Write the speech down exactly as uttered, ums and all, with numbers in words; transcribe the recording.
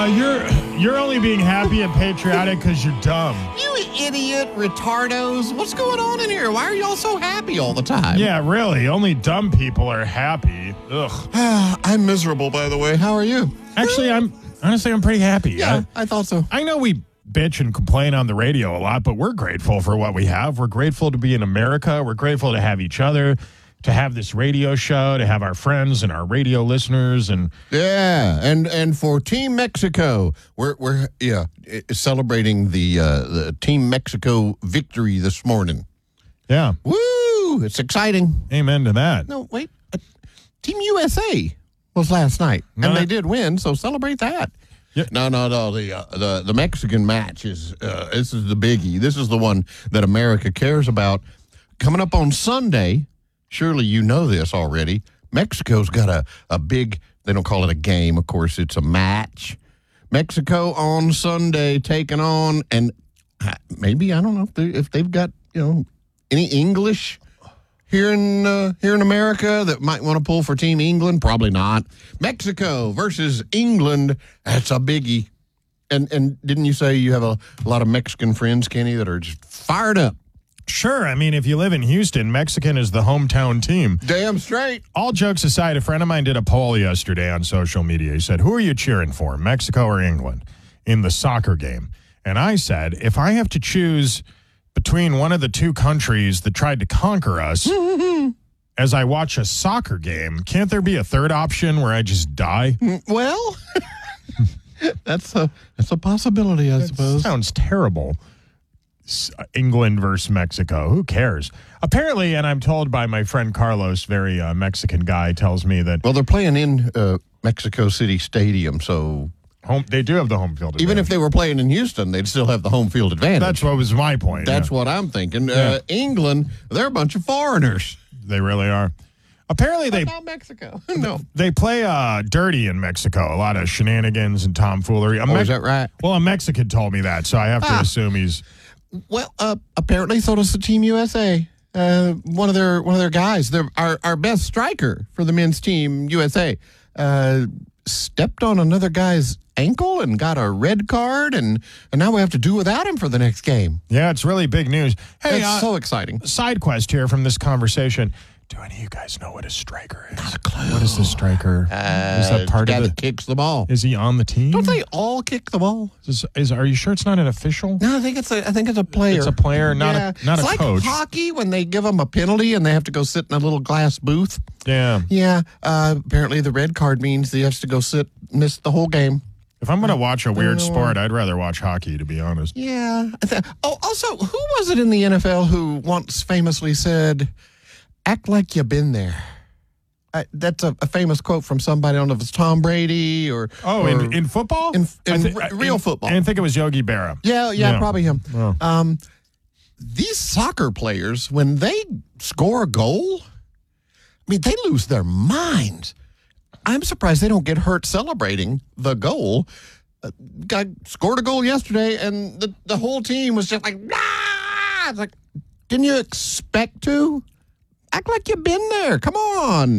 you're you're only being happy and patriotic because you're dumb. You idiot retardos. What's going on in here? Why are y'all so happy all the time? Yeah, really. Only dumb people are happy. Ugh. I'm miserable, by the way. How are you? Actually, I'm honestly I'm pretty happy. Yeah, I, I thought so. I know we bitch and complain on the radio a lot, but we're grateful for what we have. We're grateful to be in America. We're grateful to have each other, to have this radio show, to have our friends and our radio listeners, and yeah, and and for Team Mexico, we're we're yeah celebrating the uh, the Team Mexico victory this morning. Yeah, woo! It's exciting. Amen to that. No, wait, uh, Team U S A was last night, no, and no. they did win, so celebrate that. Yeah. No, no, no. The uh, the the Mexican match is uh, this is the biggie. This is the one that America cares about. Coming up on Sunday. Surely you know this already. Mexico's got a, a big, they don't call it a game, of course, it's a match. Mexico on Sunday taking on, and maybe, I don't know if, they, if they've got, you know, any English here in uh, here in America that might want to pull for Team England. Probably not. Mexico versus England, that's a biggie. And, and didn't you say you have a, a lot of Mexican friends, Kenny, that are just fired up? Sure. I mean, if you live in Houston, Mexican is the hometown team. Damn straight. All jokes aside, a friend of mine did a poll yesterday on social media. He said, who are you cheering for, Mexico or England, in the soccer game? And I said, if I have to choose between one of the two countries that tried to conquer us as I watch a soccer game, can't there be a third option where I just die? Well, that's a, that's a possibility, I that suppose. Sounds terrible. England versus Mexico. Who cares? Apparently, and I'm told by my friend Carlos, very uh, Mexican guy, tells me that... Well, they're playing in uh, Mexico City Stadium, so... Home, they do have the home field advantage. Even if they were playing in Houston, they'd still have the home field advantage. That's what was my point. That's yeah. what I'm thinking. Yeah. Uh, England, they're a bunch of foreigners. They really are. Apparently, they... Not Mexico. No. They play uh, dirty in Mexico. A lot of shenanigans and tomfoolery. A Oh, Me- is that right? Well, a Mexican told me that, so I have to Ah. assume he's... Well, uh, apparently so does the Team U S A. Uh, one of their one of their guys, their, our our best striker for the men's team, U S A, uh, stepped on another guy's ankle and got a red card, and, and now we have to do without him for the next game. Yeah, it's really big news. Hey, That's uh, so exciting. side quest here from this conversation. Do any of you guys know what a striker is? Not a clue. What is the striker? Uh, is that part the guy of the... that kicks the ball? Is he on the team? Don't they all kick the ball? Is, is Are you sure it's not an official? No, I think it's a. I think it's a player. It's a player, not yeah. a not it's a like coach. hockey when they give them a penalty and they have to go sit in a little glass booth. Yeah. Yeah. Uh, apparently, the red card means he has to go sit, miss the whole game. If I'm going to watch a weird know. sport, I'd rather watch hockey, to be honest. Yeah. I th- oh, also, who was it in the N F L who once famously said, "Act like you've been there"? I, that's a, a famous quote from somebody. I don't know if it's Tom Brady or Oh, or, in, in football? in, in I thi- r- real in- football. I didn't think it was Yogi Berra. Yeah, yeah, Yeah. probably him. Oh. Um, these soccer players, when they score a goal, I mean, they lose their minds. I'm surprised they don't get hurt celebrating the goal. Uh, guy scored a goal yesterday, and the, the whole team was just like, ah! It's like, didn't you expect to? Act like you've been there. Come on.